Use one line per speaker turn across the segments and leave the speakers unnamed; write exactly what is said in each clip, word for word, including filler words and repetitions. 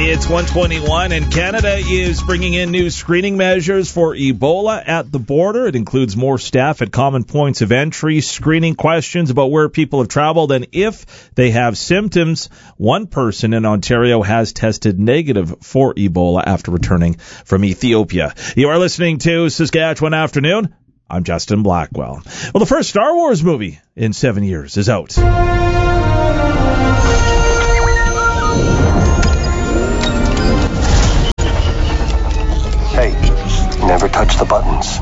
It's one twenty-one, and Canada is bringing in new screening measures for Ebola at the border. It includes more staff at common points of entry, screening questions about where people have traveled and if they have symptoms. One person in Ontario has tested negative for Ebola after returning from Ethiopia. You are listening to Saskatchewan Afternoon. I'm Justin Blackwell. Well, the first Star Wars movie in seven years is out.
Hey, never touch the buttons.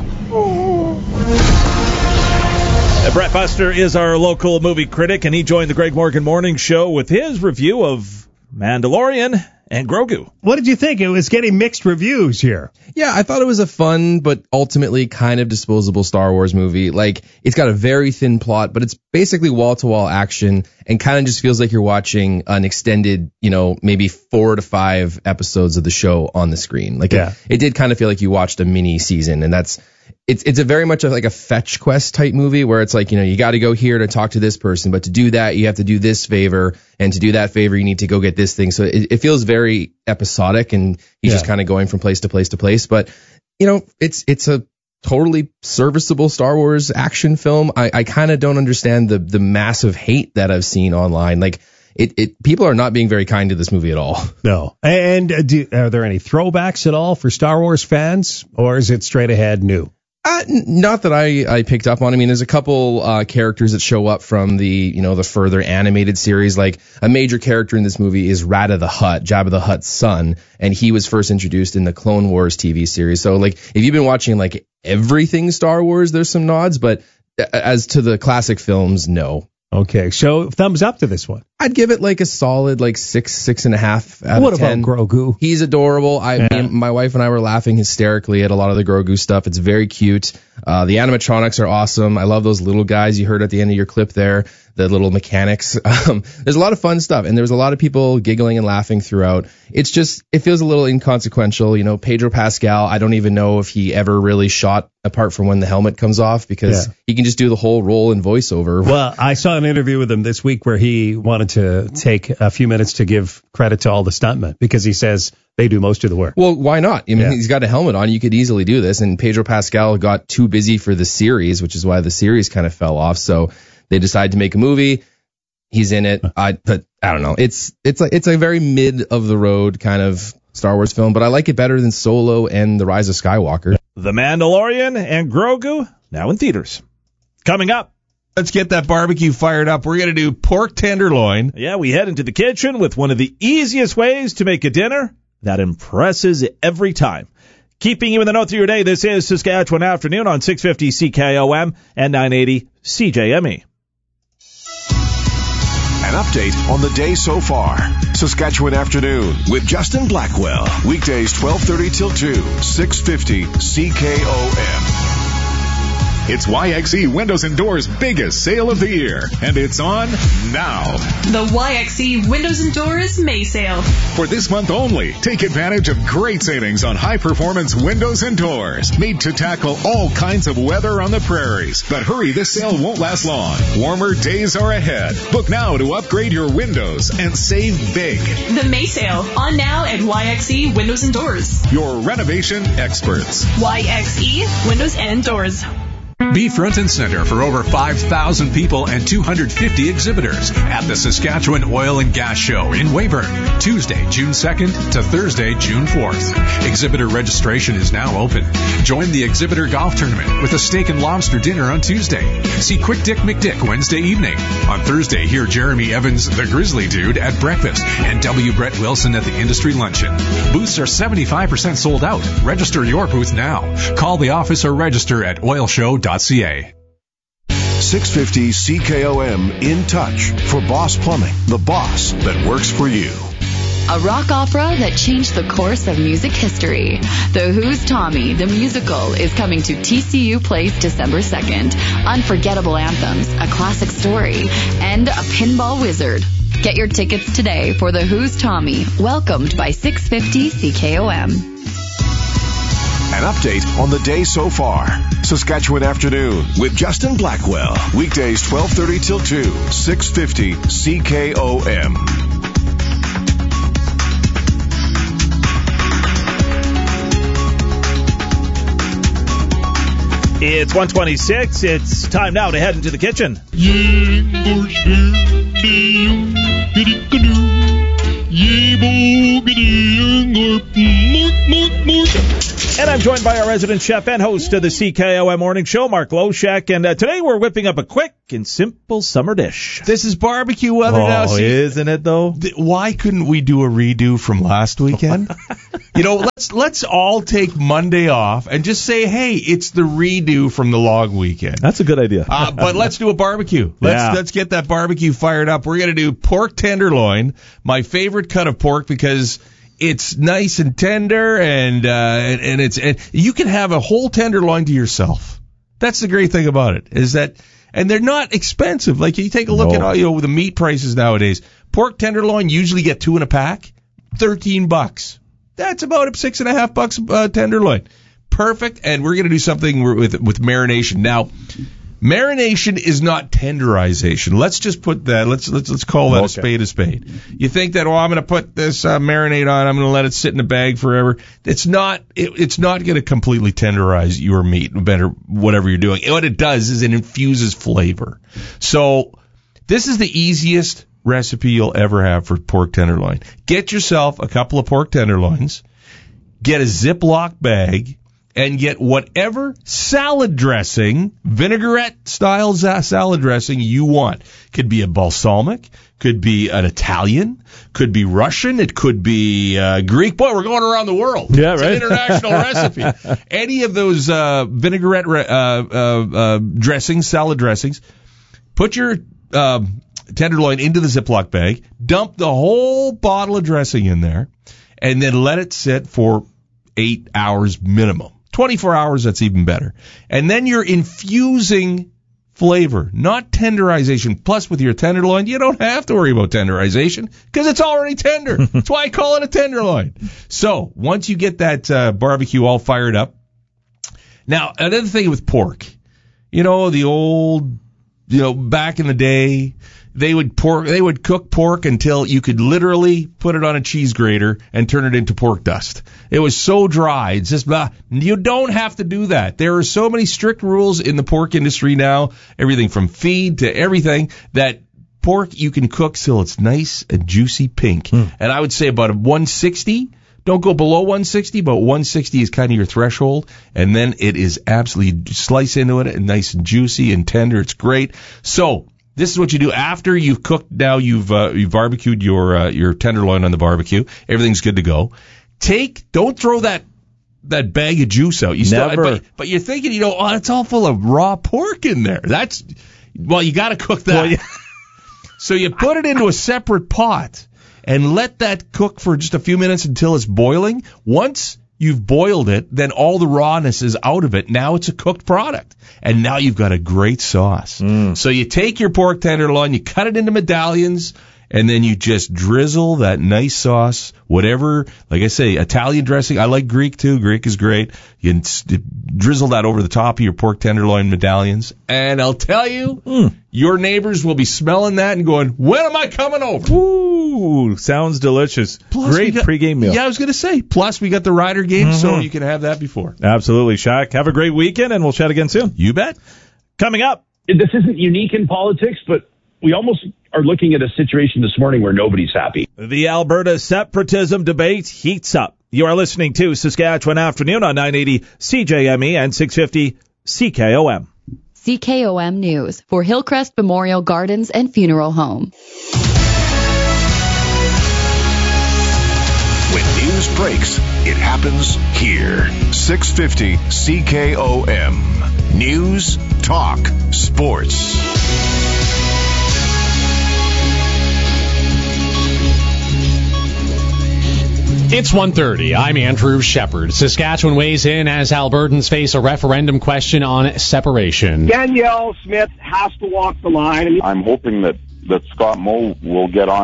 Brett Buster is our local movie critic, and he joined the Greg Morgan Morning Show with his review of Mandalorian and Grogu.
What did you think? It was getting mixed reviews here.
Yeah, I thought it was a fun but ultimately kind of disposable Star Wars movie. Like, it's got a very thin plot, but it's basically wall-to-wall action and kind of just feels like you're watching an extended, you know, maybe four to five episodes of the show on the screen. Like,
yeah.
it, it did kind of feel like you watched a mini season, and that's it's it's a very much like a fetch quest type movie where it's like, you know, you got to go here to talk to this person, but to do that you have to do this favor, and to do that favor you need to go get this thing. So it, it feels very episodic, and he's
Yeah.
just kind of going from place to place to place. But you know, it's it's a totally serviceable Star Wars action film. I, I kind of don't understand the the massive hate that I've seen online. Like, it, it people are not being very kind to this movie at all.
No. And uh, do, are there any throwbacks at all for Star Wars fans, or is it straight ahead new?
Uh, n- not that I, I picked up on. I mean, there's a couple uh, characters that show up from the, you know, the further animated series. Like, a major character in this movie is Rata the Hutt, Jabba the Hutt's son, and he was first introduced in the Clone Wars T V series. So, like, if you've been watching, like, everything Star Wars, there's some nods, but as to the classic films, no.
Okay, so thumbs up to this one.
I'd give it like a solid like six, six and a half out
What
of ten.
about Grogu?
He's adorable. I,
Yeah.
me and my wife and I were laughing hysterically at a lot of the Grogu stuff. It's very cute. Uh, the animatronics are awesome. I love those little guys you heard at the end of your clip there, the little mechanics. Um, there's a lot of fun stuff, and there's a lot of people giggling and laughing throughout. It's just, it feels a little inconsequential. You know, Pedro Pascal, I don't even know if he ever really shot apart from when the helmet comes off, because
Yeah.
he can just do the whole role in voiceover.
Well, I saw an interview with him this week where he wanted to take a few minutes to give credit to all the stuntmen, because he says they do most of the work.
Well, why not? I mean,
Yeah.
he's got a helmet on. You could easily do this. And Pedro Pascal got too busy for the series, which is why the series kind of fell off. So they decided to make a movie. He's in it. I, but I don't know. It's it's a, it's a very mid of the road kind of Star Wars film, but I like it better than Solo and The Rise of Skywalker.
The Mandalorian and Grogu, now in theaters. Coming up.
Let's get that barbecue fired up. We're going to do pork tenderloin.
Yeah, we head into the kitchen with one of the easiest ways to make a dinner that impresses every time. Keeping you in the know through your day, this is Saskatchewan Afternoon on six fifty C K O M and nine eighty C J M E.
An update on the day so far. Saskatchewan Afternoon with Justin Blackwell. Weekdays twelve thirty till two, six fifty C K O M.
It's Y X E Windows and Doors' biggest sale of the year, and it's on now.
The Y X E Windows and Doors May Sale.
For this month only, take advantage of great savings on high-performance windows and doors, made to tackle all kinds of weather on the prairies. But hurry, this sale won't last long. Warmer days are ahead. Book now to upgrade your windows and save big.
The May Sale, on now at Y X E Windows and Doors.
Your renovation experts.
Y X E Windows and Doors.
Be front and center for over five thousand people and two hundred fifty exhibitors at the Saskatchewan Oil and Gas Show in Weyburn, Tuesday, June second to Thursday, June fourth. Exhibitor registration is now open. Join the exhibitor golf tournament with a steak and lobster dinner on Tuesday. See Quick Dick McDick Wednesday evening. On Thursday, hear Jeremy Evans, the Grizzly Dude, at breakfast and W. Brett Wilson at the industry luncheon. Booths are seventy-five percent sold out. Register your booth now. Call the office or register at oil show dot c a.
six fifty C K O M In Touch for Boss Plumbing, the boss that works for you.
A rock opera that changed the course of music history. The Who's Tommy, the musical, is coming to T C U Place December second. Unforgettable anthems, a classic story, and a pinball wizard. Get your tickets today for The Who's Tommy, welcomed by six fifty C K O M.
An update on the day so far. Saskatchewan Afternoon with Justin Blackwell. Weekdays twelve thirty till two, six fifty C K O M.
It's one twenty-six. It's time now to head into the kitchen. And I'm joined by our resident chef and host of the C K O M Morning Show, Mark Loshak. And uh, today we're whipping up a quick and simple summer dish.
This is barbecue weather
oh,
now. See,
isn't it, though?
Th- why couldn't we do a redo from last weekend? You know, let's let's all take Monday off and just say, hey, it's the redo from the long weekend.
That's a good idea.
uh, but let's do a barbecue. Let's
yeah.
let's get that barbecue fired up. We're going to do pork tenderloin, my favorite cut of pork because it's nice and tender, and uh, and, and it's and you can have a whole tenderloin to yourself. That's the great thing about it, is that, and they're not expensive. Like, you take a look
no.
at all, you know, the meat prices nowadays. Pork tenderloin usually get two in a pack, thirteen bucks. That's about a six and a half bucks uh, tenderloin. Perfect. And we're going to do something with with marination now. Marination is not tenderization. Let's just put that. Let's let's let's call that okay. a spade a spade. You think that, oh, I'm going to put this uh, marinade on, I'm going to let it sit in a bag forever. It's not. It, it's not going to completely tenderize your meat, better whatever you're doing. What it does is it infuses flavor. So this is the easiest recipe you'll ever have for pork tenderloin. Get yourself a couple of pork tenderloins. Get a Ziploc bag. And get whatever salad dressing, vinaigrette-style salad dressing you want. Could be a balsamic, could be an Italian, could be Russian, it could be uh, Greek. Boy, we're going around the world.
Yeah,
it's
right.
It's an international recipe. Any of those uh, vinaigrette uh, uh, uh, dressings, salad dressings, put your uh, tenderloin into the Ziploc bag, dump the whole bottle of dressing in there, and then let it sit for eight hours minimum. twenty-four hours, that's even better. And then you're infusing flavor, not tenderization. Plus, with your tenderloin, you don't have to worry about tenderization because it's already tender. That's why I call it a tenderloin. So once you get that uh, barbecue all fired up. Now, another thing with pork, you know, the old, you know, back in the day, They would pork. They would cook pork until you could literally put it on a cheese grater and turn it into pork dust. It was so dry. It's just blah. You don't have to do that. There are so many strict rules in the pork industry now. Everything from feed to everything, that pork you can cook till it's nice and juicy pink. Mm. And I would say about a one sixty. Don't go below one sixty, but one sixty is kind of your threshold. And then it is absolutely slice into it and nice and juicy and tender. It's great. So this is what you do after you've cooked. Now you've uh, you've barbecued your uh, your tenderloin on the barbecue. Everything's good to go. Take don't throw that that bag of juice out. You still,
Never.
But, but you're thinking, you know, oh, it's all full of raw pork in there. That's well, you got to cook that. Well, yeah. So you put it into a separate pot and let that cook for just a few minutes until it's boiling. Once you've boiled it, then all the rawness is out of it. Now it's a cooked product. And now you've got a great sauce. Mm. So you take your pork tenderloin, you cut it into medallions, and then you just drizzle that nice sauce, whatever, like I say, Italian dressing. I like Greek too. Greek is great. You drizzle that over the top of your pork tenderloin medallions. And I'll tell you, mm. your neighbors will be smelling that and going, when am I coming over?
Ooh, sounds delicious. Plus great got, pregame meal.
Yeah, I was going to say. Plus, we got the Rider game, mm-hmm. so you can have that before.
Absolutely, Shaq. Have a great weekend, and we'll chat again soon.
You bet.
Coming up.
This isn't unique in politics, but we almost are looking at a situation this morning where nobody's happy.
The Alberta separatism debate heats up. You are listening to Saskatchewan Afternoon on nine eighty C J M E and six fifty C K O M.
C K O M News for Hillcrest Memorial Gardens and Funeral Home.
When news breaks, it happens here. six fifty C K O M. News, talk, sports.
It's one thirty. I'm Andrew Shepard. Saskatchewan weighs in as Albertans face a referendum question on separation.
Danielle Smith has to walk the line.
I'm hoping that, that Scott Moe will get on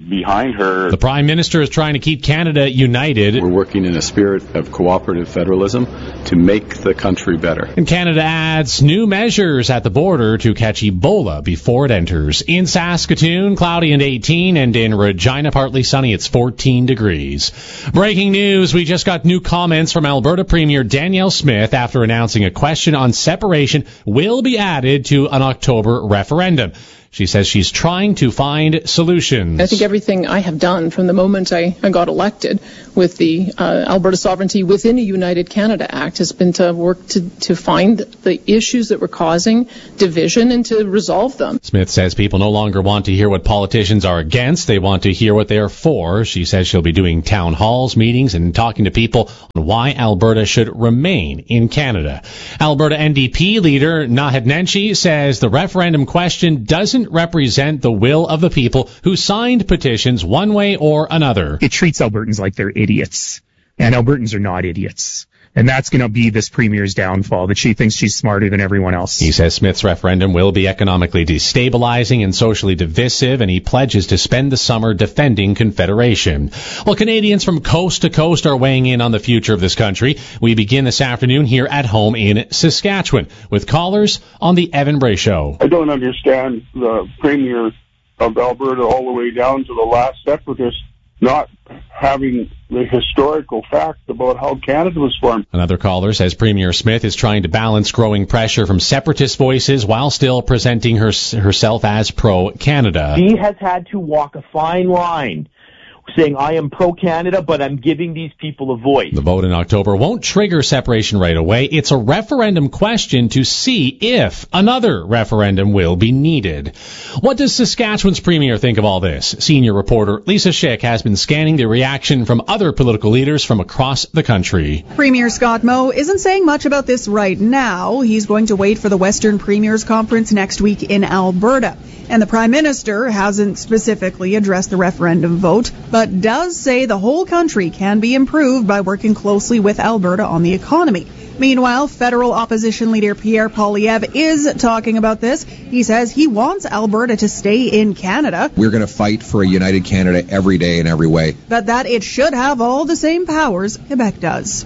behind her.
The Prime Minister is trying to keep Canada united.
We're working in a spirit of cooperative federalism to make the country better.
And Canada adds new measures at the border to catch Ebola before it enters. In Saskatoon, cloudy and eighteen, and in Regina, partly sunny, it's fourteen degrees. Breaking news, we just got new comments from Alberta Premier Danielle Smith after announcing a question on separation will be added to an October referendum. She says she's trying to find solutions.
I think everything I have done from the moment I, I got elected with the uh, Alberta Sovereignty Within a United Canada Act has been to work to, to find the issues that were causing division and to resolve them.
Smith says people no longer want to hear what politicians are against. They want to hear what they are for. She says she'll be doing town halls, meetings, and talking to people on why Alberta should remain in Canada. Alberta N D P leader Naheed Nenshi says the referendum question doesn't represent the will of the people who signed petitions one way or another.
It treats Albertans like they're idiots, and Albertans are not idiots. And that's going to be this premier's downfall, that she thinks she's smarter than everyone else.
He says Smith's referendum will be economically destabilizing and socially divisive, and he pledges to spend the summer defending Confederation. Well, Canadians from coast to coast are weighing in on the future of this country. We begin this afternoon here at home in Saskatchewan with callers on the Evan Bray Show.
I don't understand the premier of Alberta all the way down to the last separatist not having the historical fact about how Canada was formed.
Another caller says Premier Smith is trying to balance growing pressure from separatist voices while still presenting her, herself as pro-Canada.
She has had to walk a fine line, saying, I am pro-Canada, but I'm giving these people a voice.
The vote in October won't trigger separation right away. It's a referendum question to see if another referendum will be needed. What does Saskatchewan's premier think of all this? Senior reporter Lisa Schick has been scanning the reaction from other political leaders from across the country.
Premier Scott Moe isn't saying much about this right now. He's going to wait for the Western Premiers Conference next week in Alberta. And the Prime Minister hasn't specifically addressed the referendum vote, but does say the whole country can be improved by working closely with Alberta on the economy. Meanwhile, federal opposition leader Pierre Poilievre is talking about this. He says he wants Alberta to stay in Canada.
We're going to fight for a united Canada every day in every way.
But that it should have all the same powers Quebec does.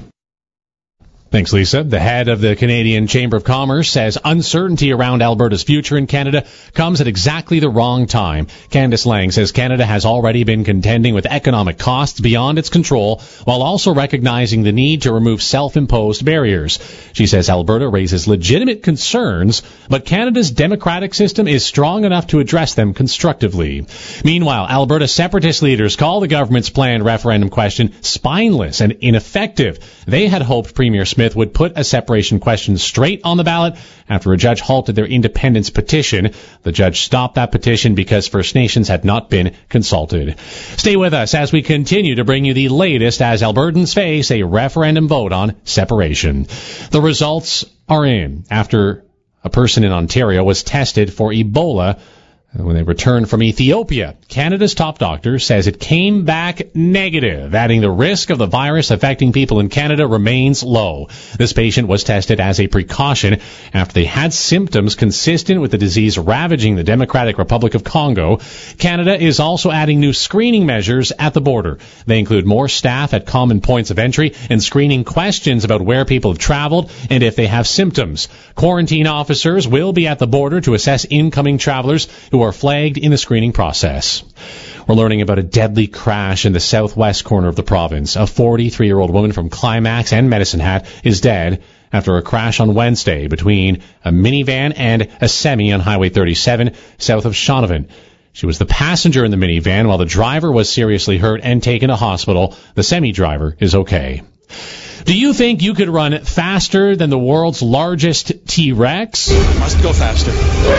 Thanks, Lisa. The head of the Canadian Chamber of Commerce says uncertainty around Alberta's future in Canada comes at exactly the wrong time. Candice Lang says Canada has already been contending with economic costs beyond its control, while also recognizing the need to remove self-imposed barriers. She says Alberta raises legitimate concerns, but Canada's democratic system is strong enough to address them constructively. Meanwhile, Alberta separatist leaders call the government's planned referendum question spineless and ineffective. They had hoped Premier Smith would put a separation question straight on the ballot after a judge halted their independence petition. The judge stopped that petition because First Nations had not been consulted. Stay with us as we continue to bring you the latest as Albertans face a referendum vote on separation. The results are in after a person in Ontario was tested for Ebola when they returned from Ethiopia. Canada's top doctor says it came back negative, adding the risk of the virus affecting people in Canada remains low. This patient was tested as a precaution after they had symptoms consistent with the disease ravaging the Democratic Republic of Congo. Canada is also adding new screening measures at the border. They include more staff at common points of entry and screening questions about where people have traveled and if they have symptoms. Quarantine officers will be at the border to assess incoming travelers who are flagged in the screening process. We're learning about a deadly crash in the southwest corner of the province. A forty-three-year-old woman from Climax and Medicine Hat is dead after a crash on Wednesday between a minivan and a semi on Highway thirty-seven south of Shaunavon. She was the passenger in the minivan while the driver was seriously hurt and taken to hospital. The semi-driver is okay. Do you think you could run faster than the world's largest T-Rex?
Must go faster.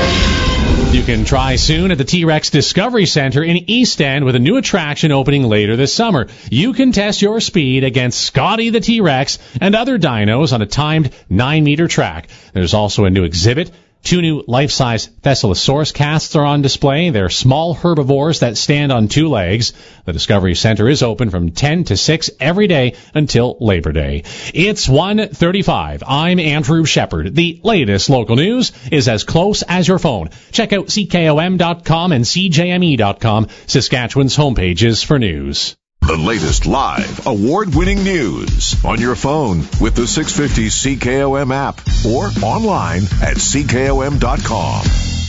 You can try soon at the T-Rex Discovery Center in East End with a new attraction opening later this summer. You can test your speed against Scotty the T-Rex and other dinos on a timed nine meter track. There's also a new exhibit Two new life-size Thescelosaurus casts are on display. They're small herbivores that stand on two legs. The Discovery Center is open from ten to six every day until Labor Day. It's one thirty-five. I'm Andrew Shepard. The latest local news is as close as your phone. Check out C K O M dot com and C J M E dot com, Saskatchewan's homepages for news.
The latest live, award-winning news on your phone with the six fifty C K O M app or online at C K O M dot com.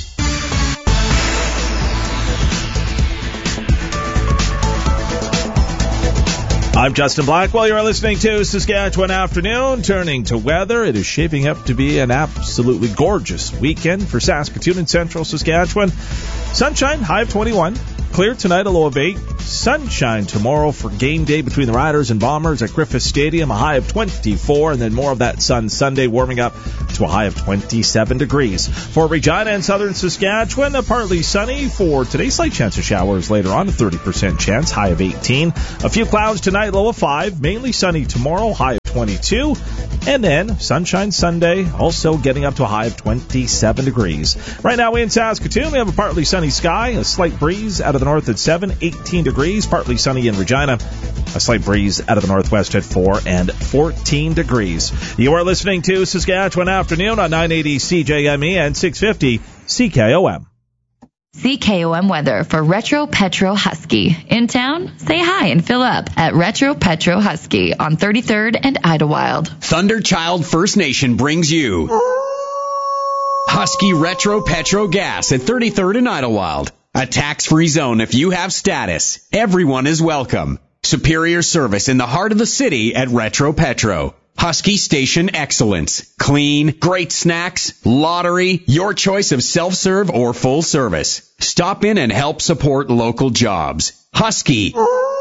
I'm Justin Blackwell. You're listening to Saskatchewan Afternoon. Turning to weather, it is shaping up to be an absolutely gorgeous weekend for Saskatoon and central Saskatchewan. Sunshine, high of twenty-one. Clear tonight, a low of eight. Sunshine tomorrow for game day between the Riders and Bombers at Griffith Stadium, a high of twenty-four, and then more of that sun Sunday, warming up to a high of twenty-seven degrees. For Regina and southern Saskatchewan, partly sunny for today. Slight chance of showers later on, a thirty percent chance, high of eighteen. A few clouds tonight, low of five. Mainly sunny tomorrow, high of twenty-two. And then sunshine Sunday, also getting up to a high of twenty-seven degrees. Right now in Saskatoon, we have a partly sunny sky, a slight breeze out of the north at seven, eighteen degrees. Partly sunny in Regina, a slight breeze out of the northwest at four and fourteen degrees. You are listening to Saskatchewan Afternoon on nine eighty C J M E and six fifty C K O M.
C K O M weather for Retro Petro Husky. In town? Say hi and fill up at Retro Petro Husky on thirty-third and Idlewild.
Thunderchild First Nation brings you Husky Retro Petro Gas at thirty-third and Idlewild. A tax-free zone if you have status. Everyone is welcome. Superior service in the heart of the city at Retro Petro. Husky Station Excellence. Clean, great snacks, lottery, your choice of self-serve or full service. Stop in and help support local jobs. Husky.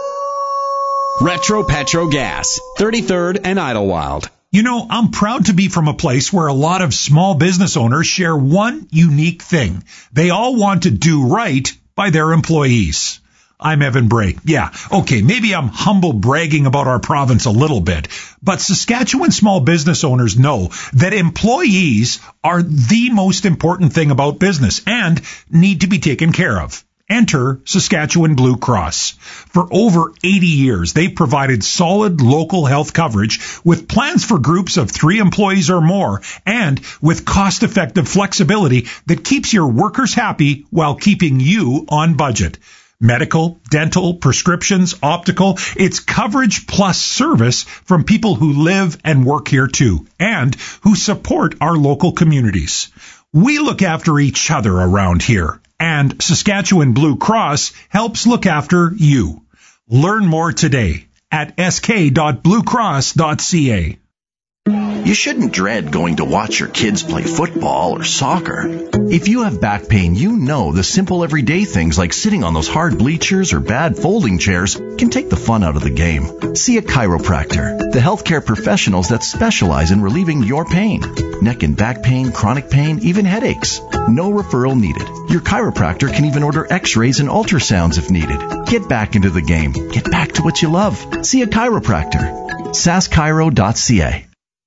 Retro Petro Gas. thirty-third and Idlewild.
You know, I'm proud to be from a place where a lot of small business owners share one unique thing. They all want to do right by their employees. I'm Evan Bray. Yeah, okay, maybe I'm humble bragging about our province a little bit, but Saskatchewan small business owners know that employees are the most important thing about business and need to be taken care of. Enter Saskatchewan Blue Cross. For over eighty years, they've provided solid local health coverage with plans for groups of three employees or more and with cost-effective flexibility that keeps your workers happy while keeping you on budget. Medical, dental, prescriptions, optical, it's coverage plus service from people who live and work here too, and who support our local communities. We look after each other around here, and Saskatchewan Blue Cross helps look after you. Learn more today at s k dot blue cross dot c a.
You shouldn't dread going to watch your kids play football or soccer. If you have back pain, you know the simple everyday things like sitting on those hard bleachers or bad folding chairs can take the fun out of the game. See a chiropractor, the healthcare professionals that specialize in relieving your pain. Neck and back pain, chronic pain, even headaches. No referral needed. Your chiropractor can even order x-rays and ultrasounds if needed. Get back into the game. Get back to what you love. See a chiropractor. sask chiro dot c a.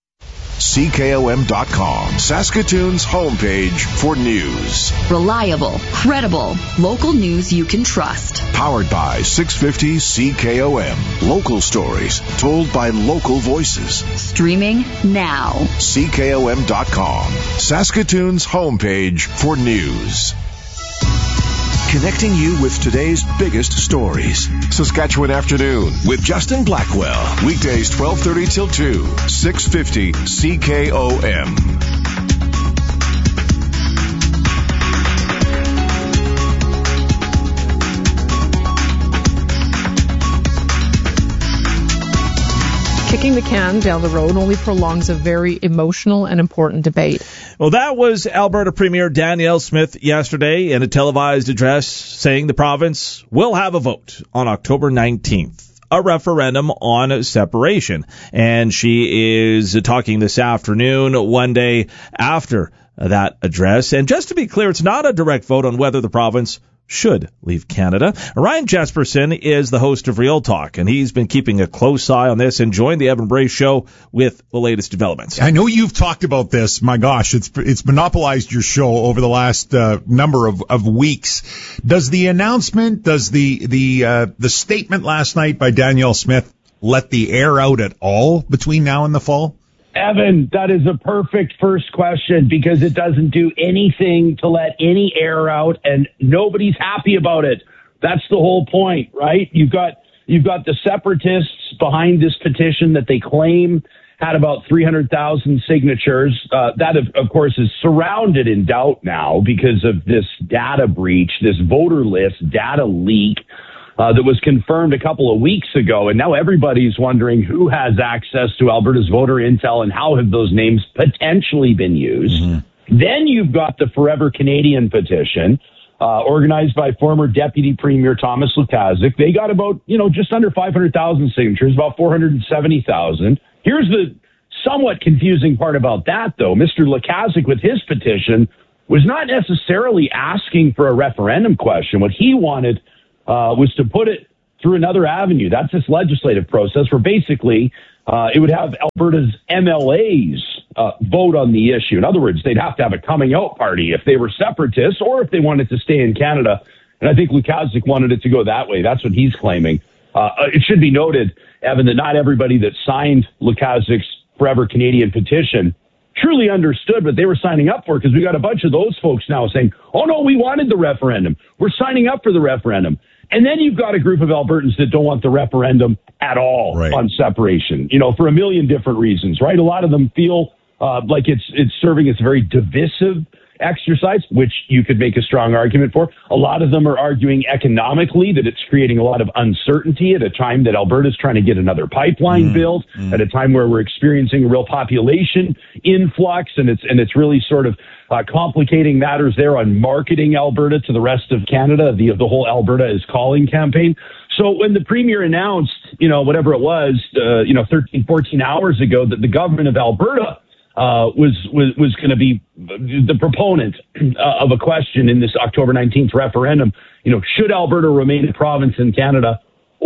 C K O M dot com, Saskatoon's homepage for news.
Reliable, credible, local news you can trust.
Powered by six fifty C K O M. Local stories told by local voices.
Streaming now.
C K O M dot com, Saskatoon's homepage for news. Connecting you with today's biggest stories. Saskatchewan Afternoon with Justin Blackwell. Weekdays twelve thirty till two, six fifty C K O M.
Kicking the can down the road only prolongs a very emotional and important debate.
Well, that was Alberta Premier Danielle Smith yesterday in a televised address saying the province will have a vote on October nineteenth, a referendum on separation. And she is talking this afternoon, one day after that address. And just to be clear, it's not a direct vote on whether the province should leave Canada. Ryan Jesperson is the host of Real Talk, and he's been keeping a close eye on this and joined the Evan Bray Show with the latest developments.
I know you've talked about this. My gosh, it's it's monopolized your show over the last uh, number of, of weeks. Does the announcement, does the the uh, the statement last night by Danielle Smith let the air out at all between now and the fall?
Evan, that is a perfect first question because it doesn't do anything to let any air out, and nobody's happy about it. That's the whole point, right? You've got you've got the separatists behind this petition that they claim had about three hundred thousand signatures. Uh, that, of, of course, is surrounded in doubt now because of this data breach, this voter list data leak. Uh, that was confirmed a couple of weeks ago, and now everybody's wondering who has access to Alberta's voter intel and how have those names potentially been used. Mm-hmm. Then you've got the Forever Canadian petition, uh, organized by former Deputy Premier Thomas Lukaszuk. They got about, you know, just under five hundred thousand signatures, about four hundred seventy thousand. Here's the somewhat confusing part about that, though. Mister Lukaszuk, with his petition, was not necessarily asking for a referendum question. What he wanted Uh, was to put it through another avenue. That's this legislative process where basically uh, it would have Alberta's M L As uh, vote on the issue. In other words, they'd have to have a coming out party if they were separatists or if they wanted to stay in Canada. And I think Lukaszuk wanted it to go that way. That's what he's claiming. Uh, it should be noted, Evan, that not everybody that signed Lukaszuk's Forever Canadian petition truly understood what they were signing up for, because we got a bunch of those folks now saying, oh, no, we wanted the referendum. We're signing up for the referendum. And then you've got a group of Albertans that don't want the referendum at all right. on separation, you know, for a million different reasons, right? A lot of them feel uh, like it's it's serving as a very divisive exercise, which you could make a strong argument for. A lot of them are arguing economically that it's creating a lot of uncertainty at a time that Alberta's trying to get another pipeline mm, built, mm. at a time where we're experiencing a real population influx, and it's and it's really sort of uh, complicating matters there on marketing Alberta to the rest of Canada, the the whole Alberta is Calling campaign. So when the Premier announced, you know, whatever it was, uh, you know, thirteen, fourteen hours ago that the government of Alberta Uh, was was was going to be the proponent uh, of a question in this October nineteenth referendum. You know, should Alberta remain a province in Canada,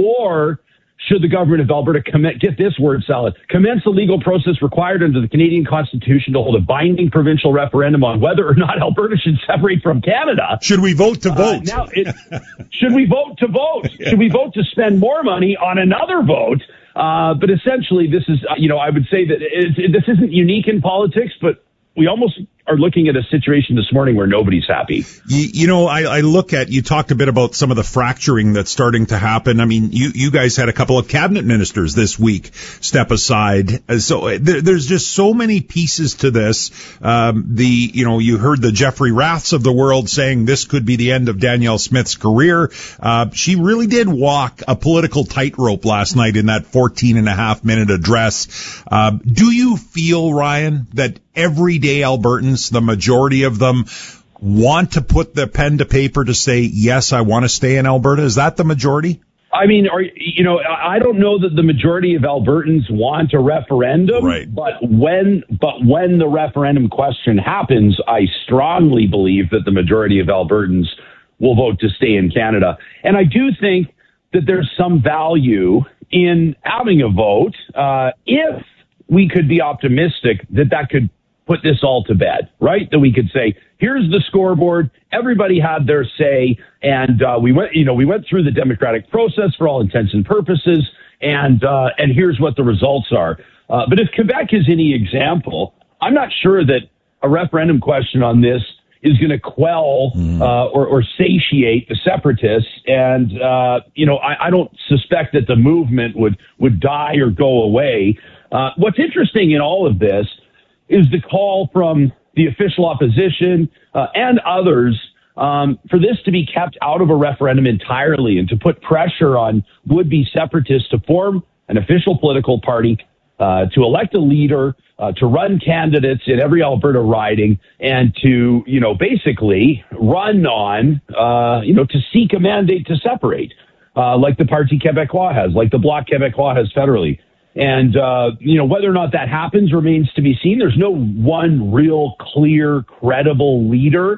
or should the government of Alberta commit, get this word salad, commence the legal process required under the Canadian Constitution to hold a binding provincial referendum on whether or not Alberta should separate from Canada?
Should we vote to vote?
Uh, now, it, should we vote to vote? Yeah. Should we vote to spend more money on another vote? Uh, but essentially, this is, uh, you know, I would say that it, it, this isn't unique in politics, but we almost are looking at a situation this morning where nobody's happy.
You, you know, I, I look at, you talked a bit about some of the fracturing that's starting to happen. I mean, you, you guys had a couple of cabinet ministers this week step aside. So there, there's just so many pieces to this. Um, the, you know, you heard the Jeffrey Raths of the world saying this could be the end of Danielle Smith's career. Uh, she really did walk a political tightrope last night in that fourteen and a half minute address. Uh, do you feel, Ryan, that everyday Albertans, the majority of them, want to put the pen to paper to say, yes, I want to stay in Alberta? Is that the majority?
I mean, are, you know, I don't know that the majority of Albertans want a referendum, right. but when but when the referendum question happens, I strongly believe that the majority of Albertans will vote to stay in Canada. And I do think that there's some value in having a vote uh, if we could be optimistic that that could put this all to bed, right? That we could say, here's the scoreboard. Everybody had their say. And, uh, we went, you know, we went through the democratic process for all intents and purposes. And, uh, and here's what the results are. Uh, but if Quebec is any example, I'm not sure that a referendum question on this is going to quell, mm. uh, or, or satiate the separatists. And, uh, you know, I, I don't suspect that the movement would, would die or go away. Uh, what's interesting in all of this is the call from the official opposition uh, and others um, for this to be kept out of a referendum entirely and to put pressure on would-be separatists to form an official political party, uh, to elect a leader, uh, to run candidates in every Alberta riding, and to, you know, basically run on, uh, you know, to seek a mandate to separate, uh, like the Parti Québécois has, like the Bloc Québécois has federally. And, uh, you know, whether or not that happens remains to be seen. There's no one real, clear, credible leader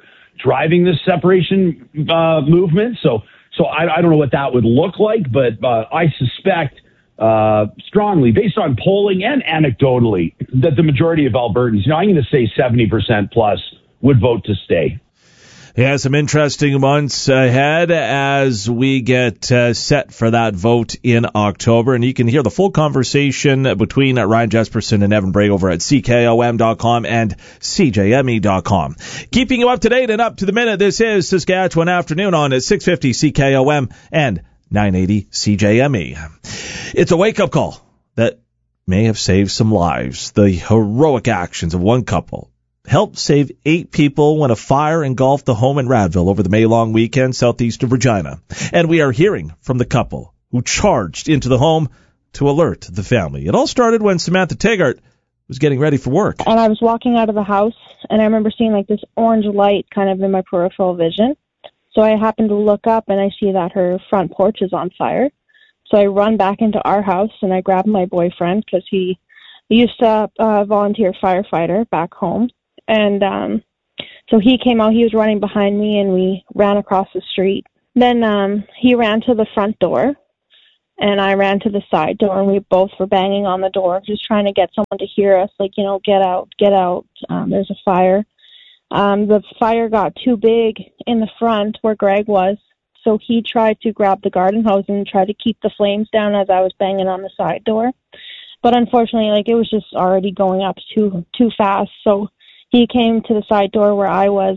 driving this separation uh, movement. So, so I, I don't know what that would look like, but uh, I suspect uh, strongly, based on polling and anecdotally, that the majority of Albertans, you know, I'm going to say seventy percent plus, would vote to stay.
Yeah, some interesting months ahead as we get uh, set for that vote in October. And you can hear the full conversation between Ryan Jesperson and Evan Bray over at C K O M dot com and C J M E dot com. Keeping you up to date and up to the minute, this is Saskatchewan Afternoon on six fifty C K O M and nine eighty C J M E. It's a wake-up call that may have saved some lives. The heroic actions of one couple helped save eight people when a fire engulfed the home in Radville over the May-long weekend southeast of Regina. And we are hearing from the couple who charged into the home to alert the family. It all started when Samantha Taggart was getting ready for work.
And I was walking out of the house, and I remember seeing like this orange light kind of in my peripheral vision. So I happened to look up, and I see that her front porch is on fire. So I run back into our house, and I grab my boyfriend because he, he used to uh, volunteer firefighter back home. And um, so he came out, he was running behind me, and we ran across the street. Then um, he ran to the front door, and I ran to the side door, and we both were banging on the door, just trying to get someone to hear us, like, you know, get out, get out, um, there's a fire. Um, the fire got too big in the front where Greg was, so he tried to grab the garden hose and try to keep the flames down as I was banging on the side door. But unfortunately, like, it was just already going up too too fast, so he came to the side door where I was,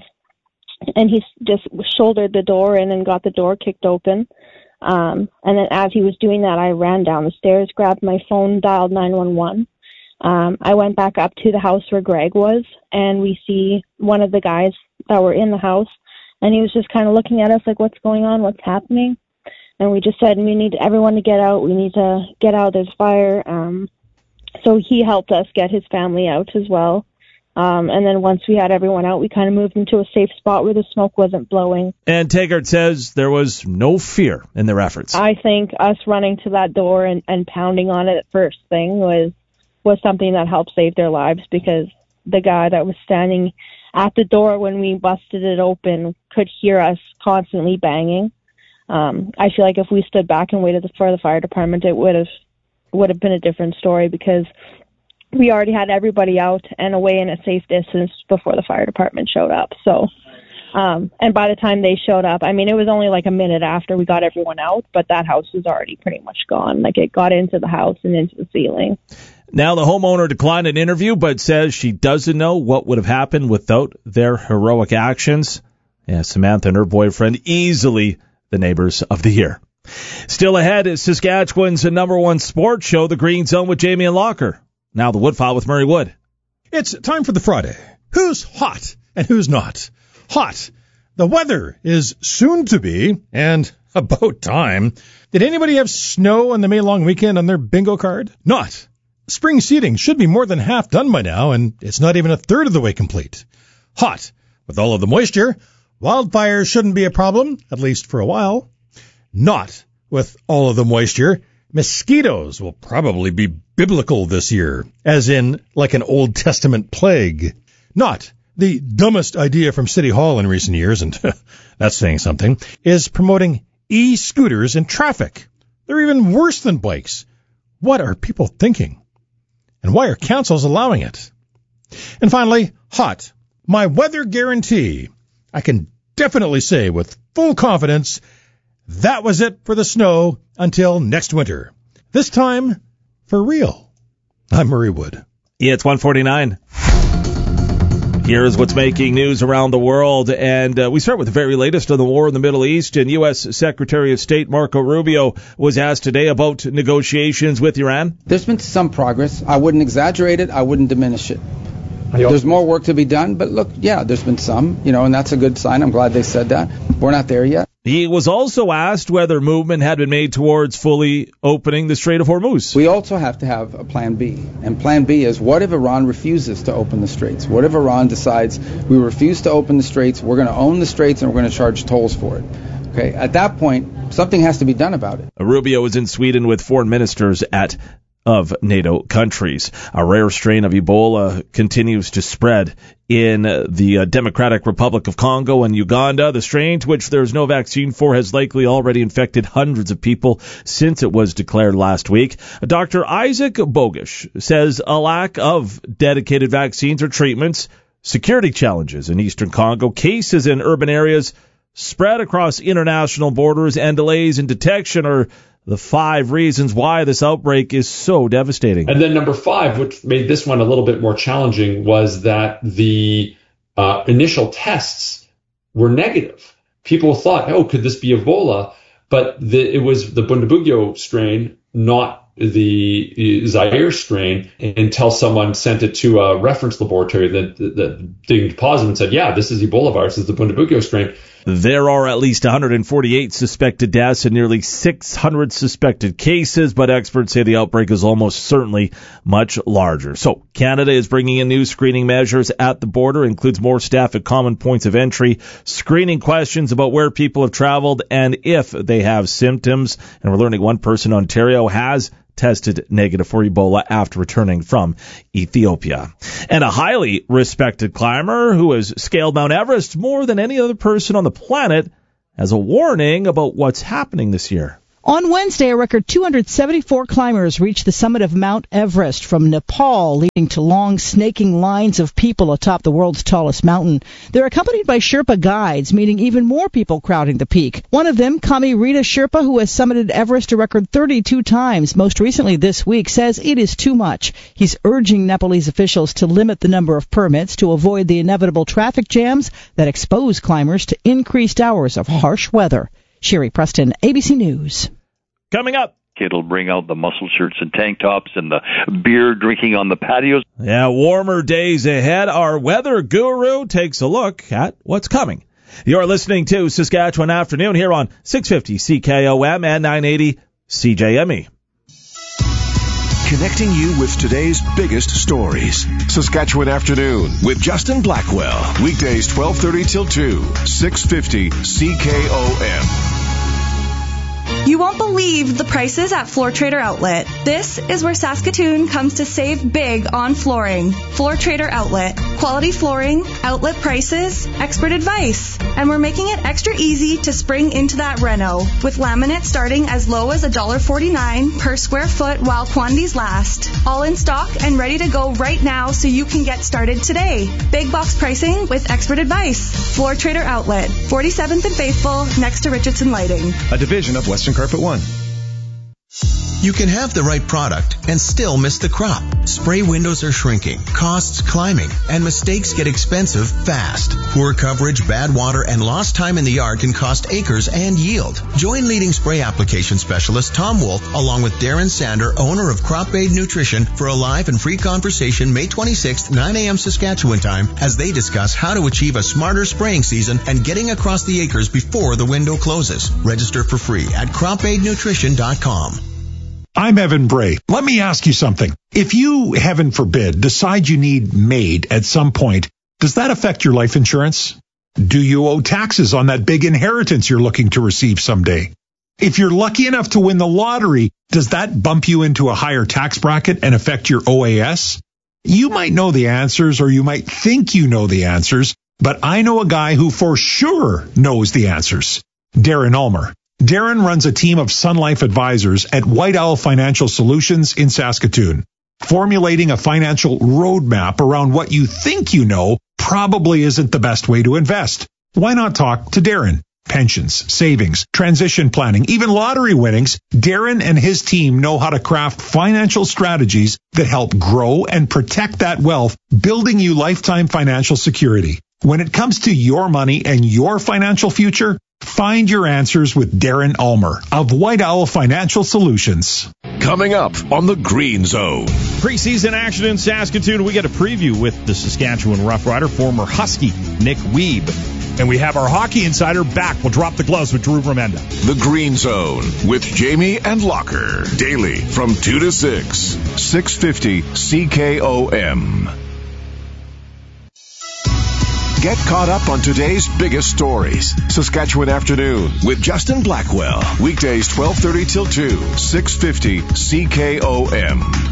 and he just shouldered the door in and got the door kicked open. Um, and then as he was doing that, I ran down the stairs, grabbed my phone, dialed nine one one. Um, I went back up to the house where Greg was, and we see one of the guys that were in the house, and he was just kind of looking at us like, what's going on, what's happening? And we just said, we need everyone to get out. We need to get out. There's fire. Um, so he helped us get his family out as well. Um, and then once we had everyone out, we kind of moved into a safe spot where the smoke wasn't blowing.
And Taggart says there was no fear in their efforts.
I think us running to that door and, and pounding on it at first thing was was something that helped save their lives, because the guy that was standing at the door when we busted it open could hear us constantly banging. Um, I feel like if we stood back and waited for the fire department, it would have would have been a different story, because we already had everybody out and away in a safe distance before the fire department showed up. So, um, and by the time they showed up, I mean, it was only like a minute after we got everyone out, but that house was already pretty much gone. Like, it got into the house and into the ceiling.
Now, the homeowner declined an interview, but says she doesn't know what would have happened without their heroic actions. Yeah, Samantha and her boyfriend, easily the neighbors of the year. Still ahead is Saskatchewan's number one sports show, The Green Zone with Jamie and Locker. Now the Woodfile with Murray Wood.
It's time for the Friday. Who's hot and who's not? Hot. The weather is soon to be, and about time. Did anybody have snow on the May long weekend on their bingo card? Not. Spring seeding should be more than half done by now, and it's not even a third of the way complete. Hot. With all of the moisture, wildfires shouldn't be a problem, at least for a while. Not. With all of the moisture, mosquitoes will probably be biblical this year, as in like an Old Testament plague. Not. The dumbest idea from City Hall in recent years, and that's saying something, is promoting e-scooters in traffic. They're even worse than bikes. What are people thinking? And why are councils allowing it? And finally, hot. My weather guarantee. I can definitely say with full confidence, that was it for the snow until next winter. This time, for real. I'm Murray Wood.
Yeah, it's one forty-nine. Here's what's making news around the world, and uh, we start with the very latest on the war in the Middle East. And U S Secretary of State Marco Rubio was asked today about negotiations with Iran.
There's been some progress. I wouldn't exaggerate it. I wouldn't diminish it. There's more work to be done, but look, yeah, there's been some, you know, and that's a good sign. I'm glad they said that. We're not there yet.
He was also asked whether movement had been made towards fully opening the Strait of Hormuz.
We also have to have a plan B. And plan B is, what if Iran refuses to open the straits? What if Iran decides we refuse to open the straits, we're going to own the straits, and we're going to charge tolls for it? Okay, at that point, something has to be done about it.
Rubio was in Sweden with foreign ministers at of NATO countries. A rare strain of Ebola continues to spread in the uh, Democratic Republic of Congo and Uganda. The strain, to which there's no vaccine for, has likely already infected hundreds of people since it was declared last week. Doctor Isaac Bogish says a lack of dedicated vaccines or treatments, security challenges in eastern Congo, cases in urban areas spread across international borders, and delays in detection are the five reasons why this outbreak is so devastating.
And then number five, which made this one a little bit more challenging, was that the uh, initial tests were negative. People thought, oh, could this be Ebola? But the, it was the Bundibugyo strain, not the Zaire strain, until someone sent it to a reference laboratory that, that, that dinged positive and said, yeah, this is Ebola virus, this is the Bundibugyo strain.
There are at least one hundred forty-eight suspected deaths and nearly six hundred suspected cases, but experts say the outbreak is almost certainly much larger. So Canada is bringing in new screening measures at the border, includes more staff at common points of entry, screening questions about where people have traveled and if they have symptoms. And we're learning one person in Ontario has tested negative for Ebola after returning from Ethiopia. And a highly respected climber who has scaled Mount Everest more than any other person on the planet has a warning about what's happening this year.
On Wednesday, a record two hundred seventy-four climbers reached the summit of Mount Everest from Nepal, leading to long, snaking lines of people atop the world's tallest mountain. They're accompanied by Sherpa guides, meaning even more people crowding the peak. One of them, Kami Rita Sherpa, who has summited Everest a record thirty-two times, most recently this week, says it is too much. He's urging Nepalese officials to limit the number of permits to avoid the inevitable traffic jams that expose climbers to increased hours of harsh weather. Sherry Preston, A B C News.
Coming up.
It'll bring out the muscle shirts and tank tops and the beer drinking on the patios.
Yeah, warmer days ahead. Our weather guru takes a look at what's coming. You're listening to Saskatchewan Afternoon here on six fifty C K O M and nine eighty C J M E.
Connecting you with today's biggest stories. Saskatchewan Afternoon with Justin Blackwell. Weekdays twelve thirty till two, six fifty C K O M.
You won't believe the prices at Floor Trader Outlet. This is where Saskatoon comes to save big on flooring. Floor Trader Outlet. Quality flooring, outlet prices, expert advice. And we're making it extra easy to spring into that reno, with laminate starting as low as one dollar forty-nine per square foot while quantities last. All in stock and ready to go right now so you can get started today. Big box pricing with expert advice. Floor Trader Outlet. forty-seventh and Faithful, next to Richardson Lighting.
A division of Western Carpet One.
You can have the right product and still miss the crop. Spray windows are shrinking, costs climbing, and mistakes get expensive fast. Poor coverage, bad water, and lost time in the yard can cost acres and yield. Join leading spray application specialist Tom Wolf along with Darren Sander, owner of Crop Aid Nutrition, for a live and free conversation May twenty-sixth, nine a.m. Saskatchewan time, as they discuss how to achieve a smarter spraying season and getting across the acres before the window closes. Register for free at crop aid nutrition dot com.
I'm Evan Bray. Let me ask you something. If you, heaven forbid, decide you need MAID at some point, does that affect your life insurance? Do you owe taxes on that big inheritance you're looking to receive someday? If you're lucky enough to win the lottery, does that bump you into a higher tax bracket and affect your O A S? You might know the answers, or you might think you know the answers, but I know a guy who for sure knows the answers. Darren Ulmer. Darren runs a team of Sun Life advisors at White Owl Financial Solutions in Saskatoon. Formulating a financial roadmap around what you think you know probably isn't the best way to invest. Why not talk to Darren? Pensions, savings, transition planning, even lottery winnings. Darren and his team know how to craft financial strategies that help grow and protect that wealth, building you lifetime financial security. When it comes to your money and your financial future, find your answers with Darren Ulmer of White Owl Financial Solutions.
Coming up on the Green Zone.
Preseason action in Saskatoon. We get a preview with the Saskatchewan Roughrider, former Husky Nick Wiebe. And we have our hockey insider back. We'll drop the gloves with Drew Vermenda.
The Green Zone with Jamie and Locker. Daily from two to six. six fifty C K O M. Get caught up on today's biggest stories. Saskatchewan Afternoon with Justin Blackwell. Weekdays twelve thirty till two, six fifty C K O M.